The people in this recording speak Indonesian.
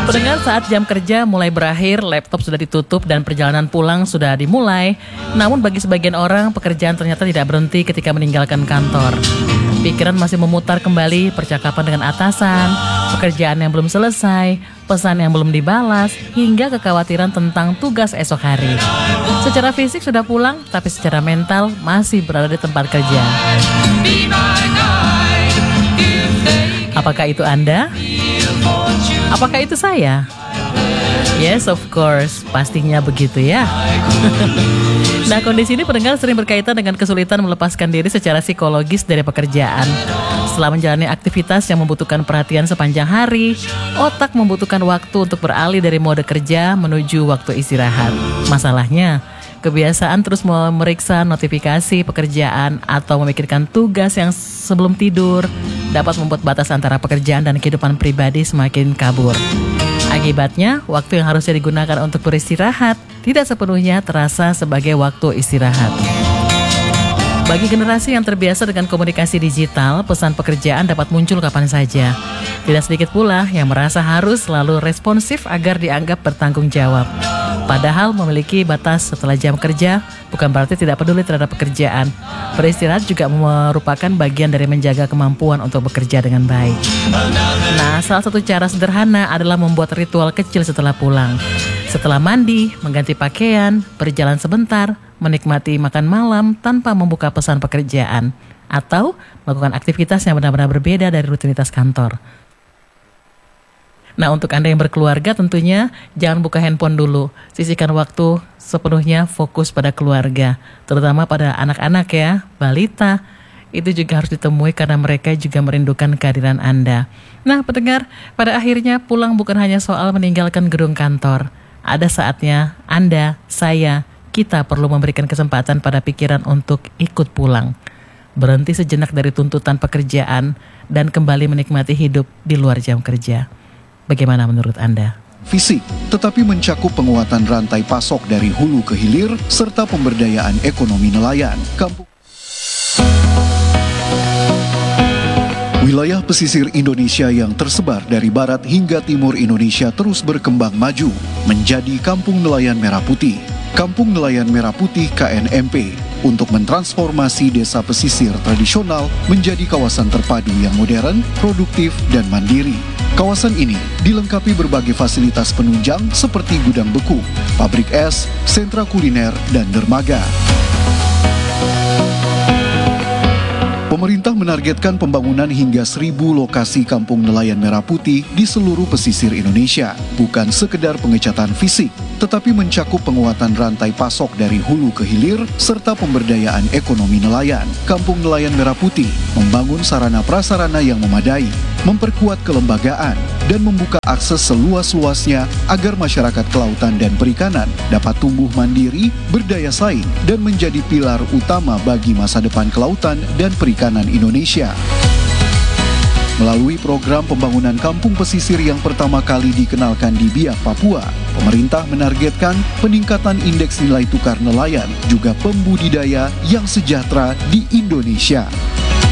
Pendengar, saat jam kerja mulai berakhir, laptop sudah ditutup dan perjalanan pulang sudah dimulai. Namun bagi sebagian orang, pekerjaan ternyata tidak berhenti ketika meninggalkan kantor. Pikiran masih memutar kembali percakapan dengan atasan, pekerjaan yang belum selesai, pesan yang belum dibalas, hingga kekhawatiran tentang tugas esok hari. Secara fisik sudah pulang, tapi secara mental masih berada di tempat kerja. Apakah itu Anda? Apakah itu saya? Yes, of course. Pastinya begitu ya. Nah, kondisi ini pendengar sering berkaitan dengan kesulitan melepaskan diri secara psikologis dari pekerjaan. Setelah menjalani aktivitas yang membutuhkan perhatian sepanjang hari, otak membutuhkan waktu untuk beralih dari mode kerja menuju waktu istirahat. Masalahnya, kebiasaan terus memeriksa notifikasi pekerjaan atau memikirkan tugas yang sebelum tidur dapat membuat batas antara pekerjaan dan kehidupan pribadi semakin kabur. Akibatnya, waktu yang harusnya digunakan untuk beristirahat tidak sepenuhnya terasa sebagai waktu istirahat. Bagi generasi yang terbiasa dengan komunikasi digital, pesan pekerjaan dapat muncul kapan saja. Tidak sedikit pula yang merasa harus selalu responsif agar dianggap bertanggung jawab. Padahal memiliki batas setelah jam kerja bukan berarti tidak peduli terhadap pekerjaan. Beristirahat juga merupakan bagian dari menjaga kemampuan untuk bekerja dengan baik. Nah, salah satu cara sederhana adalah membuat ritual kecil setelah pulang. Setelah mandi, mengganti pakaian, berjalan sebentar, menikmati makan malam tanpa membuka pesan pekerjaan, atau melakukan aktivitas yang benar-benar berbeda dari rutinitas kantor. Nah, untuk Anda yang berkeluarga tentunya jangan buka handphone dulu. Sisihkan waktu sepenuhnya fokus pada keluarga, terutama pada anak-anak ya, balita. Itu juga harus ditemui karena mereka juga merindukan kehadiran Anda. Nah, pendengar, pada akhirnya pulang bukan hanya soal meninggalkan gedung kantor. Ada saatnya Anda, saya, kita perlu memberikan kesempatan pada pikiran untuk ikut pulang. Berhenti sejenak dari tuntutan pekerjaan dan kembali menikmati hidup di luar jam kerja. Bagaimana menurut Anda? Fisik, tetapi mencakup penguatan rantai pasok dari hulu ke hilir serta pemberdayaan ekonomi nelayan. Wilayah pesisir Indonesia yang tersebar dari barat hingga timur Indonesia terus berkembang maju menjadi Kampung Nelayan Merah Putih. Kampung Nelayan Merah Putih KNMP untuk mentransformasi desa pesisir tradisional menjadi kawasan terpadu yang modern, produktif, dan mandiri. Kawasan ini dilengkapi berbagai fasilitas penunjang seperti gudang beku, pabrik es, sentra kuliner, dan dermaga. Pemerintah menargetkan pembangunan hingga 1.000 lokasi kampung nelayan merah putih di seluruh pesisir Indonesia. Bukan sekedar pengecatan fisik, tetapi mencakup penguatan rantai pasok dari hulu ke hilir serta pemberdayaan ekonomi nelayan. Kampung Nelayan Merah Putih membangun sarana prasarana yang memadai, memperkuat kelembagaan, dan membuka akses seluas-luasnya agar masyarakat kelautan dan perikanan dapat tumbuh mandiri, berdaya saing, dan menjadi pilar utama bagi masa depan kelautan dan perikanan Indonesia. Melalui program pembangunan kampung pesisir yang pertama kali dikenalkan di Biak, Papua, pemerintah menargetkan peningkatan indeks nilai tukar nelayan juga pembudidaya yang sejahtera di Indonesia.